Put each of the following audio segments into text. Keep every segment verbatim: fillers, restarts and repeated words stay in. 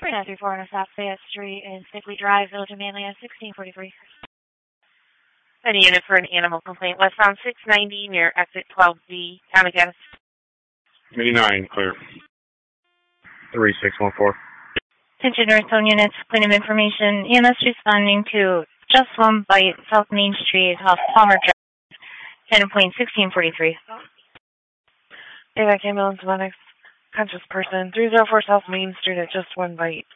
three nine three four on South Fayette Street in Stickley Drive, Village of Manly at sixteen forty-three. Any unit for an animal complaint westbound six ninety near exit twelve B. Time again. eighty-nine, clear. three six one four. Attention nurse phone units, point of information. E M S responding to Just One Bite, South Main Street, off Palmer Drive, ten point sixteen forty-three. Evac ambulance medics, conscious person, three oh four South Main Street at Just One Bite.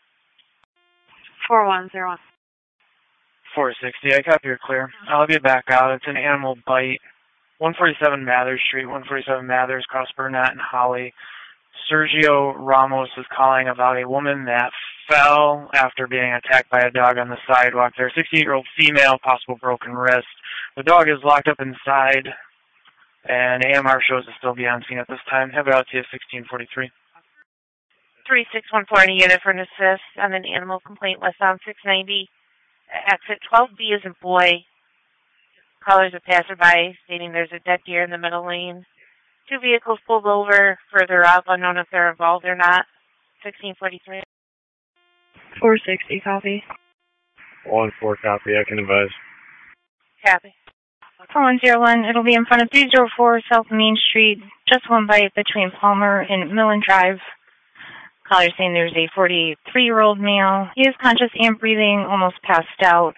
four one zero one. four sixty, I copy you're clear. I'll be back out. It's an animal bite. one forty-seven Mathers Street, one forty-seven Mathers, across Burnett and Holly. Sergio Ramos is calling about a woman that fell after being attacked by a dog on the sidewalk. They're a sixty-eight-year-old female, possible broken wrist. The dog is locked up inside, and A M R shows to still be on scene at this time. Have it out to you, sixteen forty-three. three six one four, any unit for an assist on an animal complaint westbound six ninety. Exit twelve B is a boy. Callers a passerby stating there's a dead deer in the middle lane. Two vehicles pulled over further up, unknown if they're involved or not. sixteen forty-three. four sixty, copy. one four, copy. I can advise. Copy. four one zero one, it'll be in front of three oh four South Main Street, Just One Bite between Palmer and Millen Drive. Caller saying there's a forty-three-year-old male. He is conscious and breathing, almost passed out.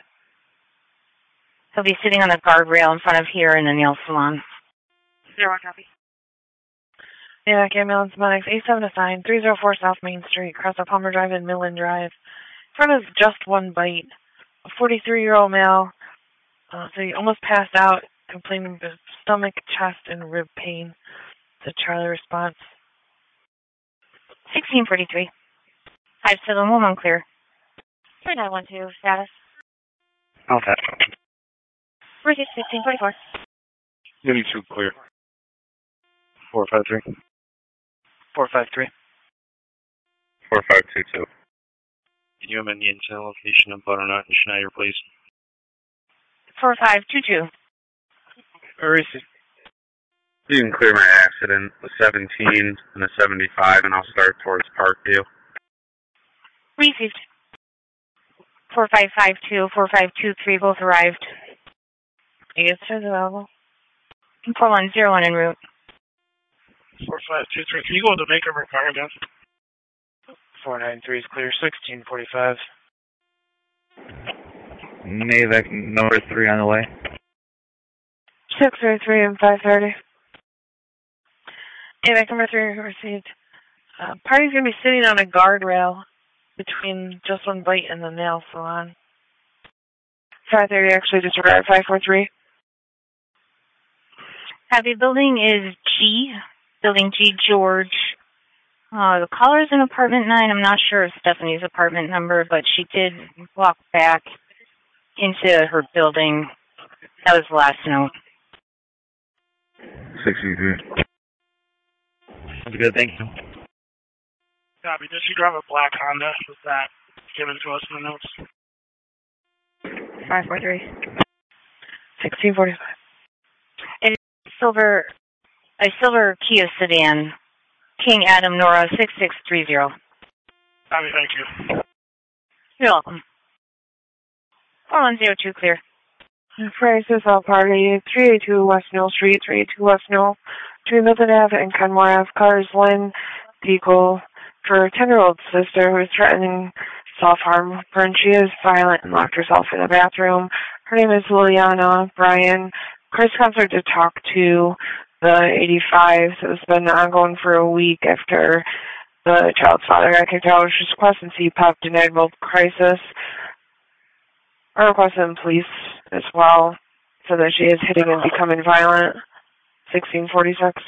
He'll be sitting on a guardrail in front of here in the nail salon. Zero one, copy. Evac ambulance medics, A seven assigned, three oh four South Main Street, across the Palmer Drive and Millen Drive. In front of Just One Bite, a forty-three-year-old male. Uh, so he almost passed out, complaining of stomach, chest, and rib pain. The Charlie response. sixteen forty-three. five seven one one, clear. three nine one two, status. Okay. Bridget, sixteen forty-four. eighty-two, clear. four five three. four five three. four five two two. Can you amend the incident location of Butternut and Schneider, please? four five two two. Arisi. You can clear my accident, a seventeen and a seventy-five, and I'll start towards Parkview. Received. four five five two, four five two three, both arrived. Answers available. four one zero one en route. four five two three. Can you go to the Baker Car again? four nine three is clear, sixteen forty-five. Navec number three on the way. six oh three and five thirty. Evac number three received. Uh, party's going to be sitting on a guardrail between Just One Bite and the nail salon. five thirty actually just arrived, five four three. Happy building is G. Building G, George. Uh, the caller is in apartment nine. I'm not sure of Stephanie's apartment number, but she did walk back into her building. That was the last note. sixty-three. That's good, thank you. Copy. Does she drive a black Honda? Was that given to us in the notes? five four three. sixteen forty-five. And silver, a silver Kia sedan. King Adam Nora six six three zero. Copy, thank you. You're welcome. four one zero two, clear. Francis All Party, three eighty-two West Mill Street, three eighty-two West Mill, between Milton Ave and Kenmore Ave. Cars Lynn Deagle for a ten-year-old sister who is threatening self-harm her, and she is violent and locked herself in a bathroom. Her name is Liliana Bryan. Chris counselor to talk to the eighty-five, so it's been ongoing for a week after the child's father got kicked out. She's requesting C PAP, denied both crisis. I requested police as well, so that she is hitting and becoming violent. sixteen forty-six.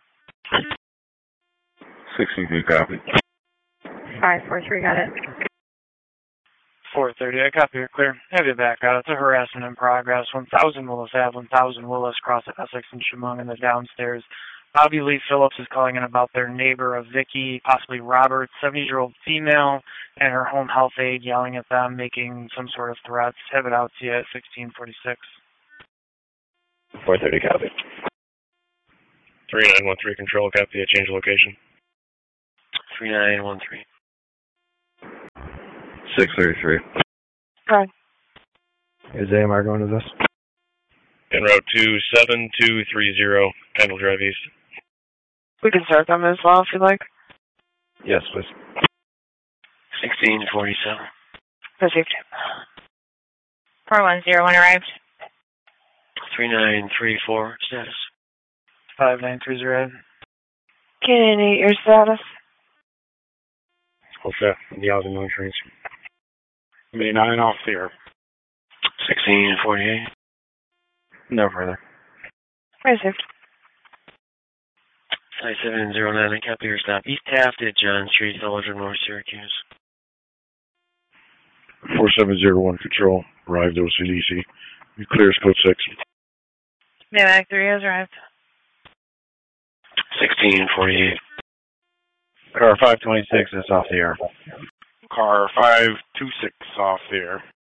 sixty-three, copy. five four three, got it. four thirty, I copy her clear. Have you back out. It's a harassment in progress. one thousand Willis Ave, one thousand Willis, cross at Essex and Chemung in the downstairs. Bobby Lee Phillips is calling in about their neighbor, a Vicky, possibly Robert, seventy-year-old female, and her home health aide yelling at them, making some sort of threats. Have it out to you at sixteen forty-six. four thirty, copy. three nine one three, control, copy, change location. three nine one three. six thirty-three. Hi. Is A M R going to this? En route to seven two three zero, Kendall Drive East. We can start them as well if you'd like. Yes, please. sixteen forty-seven. Received. four one zero one arrived. three nine three four, status. five nine three zero. Can you your status? What's that? The housing no trains. May nine off the air. sixteen forty-eight. No further. Received. five seven zero nine, I copy your stop. East Taft at John Street, Elgin, North Syracuse. four seven zero one Control, arrived O C D C. You clears code six. Maybach three has arrived. sixteen forty-eight. Car five twenty-six is off the air. Car five two six off the air.